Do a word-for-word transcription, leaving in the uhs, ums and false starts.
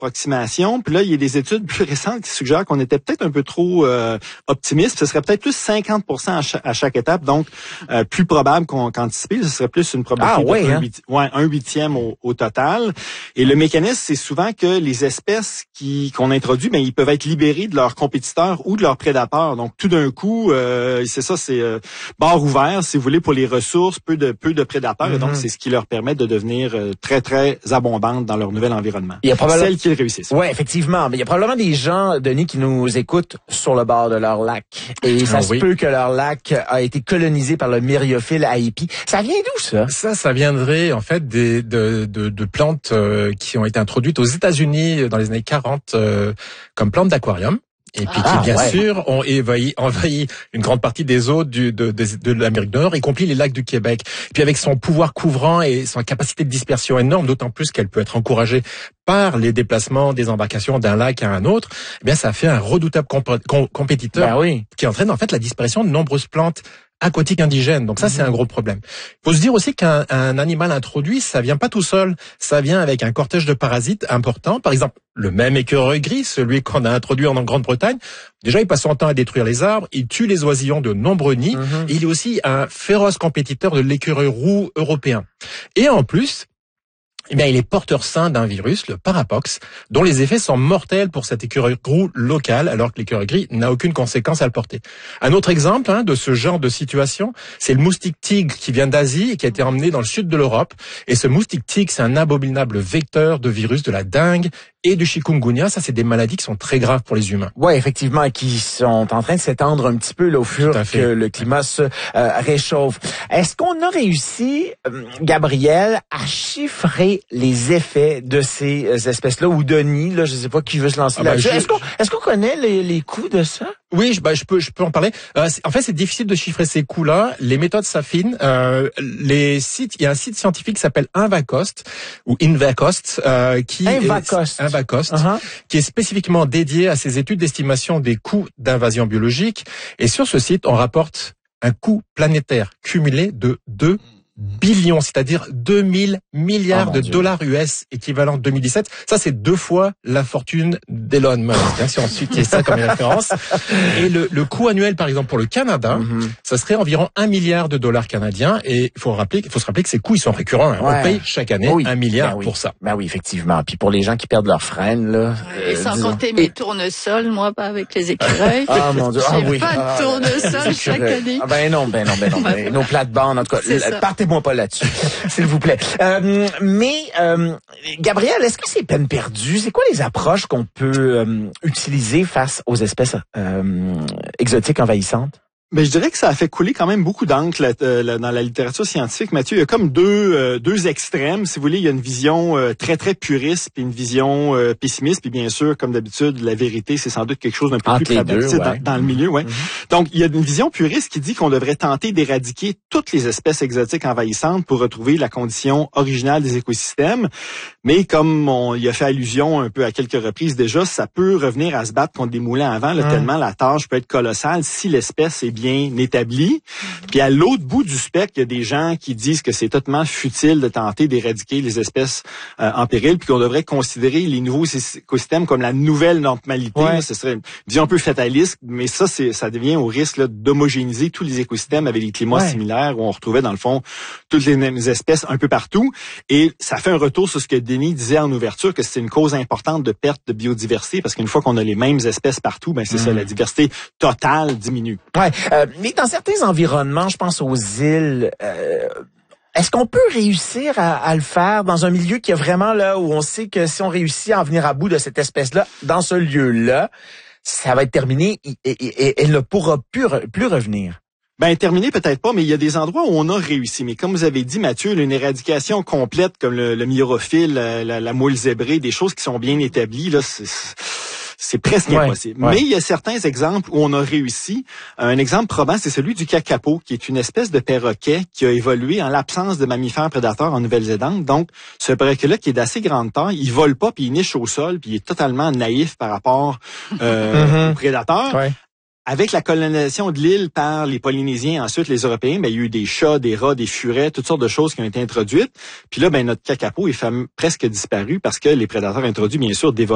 approximation. Puis là, il y a des études plus récentes qui suggèrent qu'on était peut-être un peu trop euh, optimiste. Ce serait peut-être plus cinquante pour cent à chaque, à chaque étape, donc euh, plus probable qu'on qu'anticipé. Ce serait plus une probabilité ah, ouais, de un, hein? huit, ouais, un huitième au, au total. Et le mécanisme, c'est souvent que les espèces qui qu'on introduit, ben ils peuvent être libérés de leurs compétiteurs ou de leurs prédateurs. Donc tout d'un coup, euh, c'est ça, c'est euh, barre ouvert, si vous voulez, pour les ressources, peu de peu de prédateurs. Mm-hmm. Et donc c'est ce qui leur permet de devenir euh, très très abondantes dans leur nouvel environnement. Il y a probablement celles qui réussissent. Ouais, effectivement. Mais il y a probablement des gens, Denis, qui nous écoutent sur le bord de leur lac. Et ça ah, se oui. peut que leur lac a été colonisé par le myriophile Aipi. Ça vient d'où ça? Ça, ça viendrait en fait des, de, de, de plantes euh, qui ont été introduites aux États-Unis dans les années quarante euh, comme plantes d'aquarium. Et puis ah, qui, bien ouais. sûr, ont envahi, envahi une grande partie des eaux du, de, de, de l'Amérique du Nord, y compris les lacs du Québec. Et puis avec son pouvoir couvrant et sa capacité de dispersion énorme, d'autant plus qu'elle peut être encouragée par les déplacements des embarcations d'un lac à un autre, eh bien ça fait un redoutable comp- com- compétiteur ben oui. qui entraîne en fait la disparition de nombreuses plantes aquatiques indigènes. Donc ça, c'est un gros problème. Il faut se dire aussi qu'un un animal introduit, ça vient pas tout seul. Ça vient avec un cortège de parasites importants. Par exemple, le même écureuil gris, celui qu'on a introduit en Grande-Bretagne. Déjà, il passe son temps à détruire les arbres. Il tue les oisillons de nombreux nids. Mm-hmm. Et il est aussi un féroce compétiteur de l'écureuil roux européen. Et en plus, eh bien, il est porteur sain d'un virus, le parapox, dont les effets sont mortels pour cet écureuil roux local, alors que l'écureuil gris n'a aucune conséquence à le porter. Un autre exemple hein, de ce genre de situation, c'est le moustique tigre qui vient d'Asie et qui a été emmené dans le sud de l'Europe. Et ce moustique tigre, c'est un abominable vecteur de virus de la dengue et du chikungunya. Ça, c'est des maladies qui sont très graves pour les humains. Ouais, effectivement, qui sont en train de s'étendre un petit peu là, au fur et à mesure que le climat se euh, réchauffe. Est-ce qu'on a réussi, euh, Gabriel, à chiffrer les effets de ces espèces-là, ou Denis, là, je sais pas qui veut se lancer ah là-dessus. Ben, est-ce qu'on, est-ce qu'on connaît les, les coûts de ça? Oui, je, bah, je peux, je peux en parler. Euh, en fait, c'est difficile de chiffrer ces coûts-là. Les méthodes s'affinent. Euh, les sites, il y a un site scientifique qui s'appelle Invacost ou Invacost, euh, qui Invacost, est, Invacost, uh-huh. qui est spécifiquement dédié à ces études d'estimation des coûts d'invasion biologique. Et sur ce site, on rapporte un coût planétaire cumulé de deux billions, c'est-à-dire deux mille milliards oh de Dieu. dollars U S équivalent deux mille dix-sept. Ça, c'est deux fois la fortune d'Elon Musk, hein, si on suit ça comme référence. Et le, le coût annuel, par exemple, pour le Canada, mm-hmm. ça serait environ un milliard de dollars canadiens. Et il faut rappeler, il faut se rappeler que ces coûts, ils sont récurrents. Hein. Ouais. On paye chaque année oui. un milliard ben oui. pour ça. Ben oui, effectivement. Puis pour les gens qui perdent leurs frênes, là. Et euh, sans disons. compter mes tournesols, moi, pas avec les écureuils. Ah, mon Dieu. Ah, J'ai oui. pas ah, de tournesols chaque année. Ah, ben non, ben non, ben non. Ben, nos plates-bandes, en tout cas. Partez-moi pas là-dessus. S'il vous plaît. Euh, mais, euh, Gabriel, est-ce que c'est peine perdue? C'est quoi les approches qu'on peut euh, utiliser face aux espèces euh, exotiques envahissantes? Ben, je dirais que ça a fait couler quand même beaucoup d'encre là, là, dans la littérature scientifique. Mathieu, il y a comme deux euh, deux extrêmes. Si vous voulez, il y a une vision euh, très, très puriste, puis une vision euh, pessimiste. Puis bien sûr, comme d'habitude, la vérité, c'est sans doute quelque chose d'un peu Entre plus traversé ouais. dans, dans le milieu. Ouais. Mm-hmm. Donc, il y a une vision puriste qui dit qu'on devrait tenter d'éradiquer toutes les espèces exotiques envahissantes pour retrouver la condition originale des écosystèmes. Mais comme on y a fait allusion un peu à quelques reprises déjà, ça peut revenir à se battre contre des moulins à vent, là, mm. tellement la tâche peut être colossale si l'espèce est bien bien établi. Puis à l'autre bout du spectre, il y a des gens qui disent que c'est totalement futile de tenter d'éradiquer les espèces euh, en péril, puis qu'on devrait considérer les nouveaux écosystèmes comme la nouvelle normalité. Ouais. Là, ce serait une vision un peu fataliste, mais ça, c'est, ça devient au risque là, d'homogénéiser tous les écosystèmes avec des climats ouais. similaires où on retrouvait dans le fond toutes les mêmes espèces un peu partout. Et ça fait un retour sur ce que Denis disait en ouverture, que c'est une cause importante de perte de biodiversité, parce qu'une fois qu'on a les mêmes espèces partout, ben c'est mmh. ça, la diversité totale diminue. Ouais. Euh, mais dans certains environnements, je pense aux îles, euh, est-ce qu'on peut réussir à, à le faire dans un milieu qui est vraiment là où on sait que si on réussit à en venir à bout de cette espèce-là, dans ce lieu-là, ça va être terminé et, et, et elle ne pourra plus, plus revenir? Ben, terminé peut-être pas, mais il y a des endroits où on a réussi. Mais comme vous avez dit, Mathieu, une éradication complète comme le, le myrophile, la, la, la moule zébrée, des choses qui sont bien établies, là, c'est... C'est presque ouais, impossible. Ouais. Mais il y a certains exemples où on a réussi. Un exemple probant, c'est celui du kakapo, qui est une espèce de perroquet qui a évolué en l'absence de mammifères prédateurs en Nouvelle-Zélande. Donc, ce perroquet-là, qui est d'assez grande taille, il vole pas, puis il niche au sol, puis il est totalement naïf par rapport euh, mm-hmm. aux prédateurs. Ouais. Avec la colonisation de l'île par les Polynésiens, ensuite les Européens, ben, il y a eu des chats, des rats, des furets, toutes sortes de choses qui ont été introduites. Puis là, ben, notre kakapo est presque disparu parce que les prédateurs introduits, bien sûr, dévorent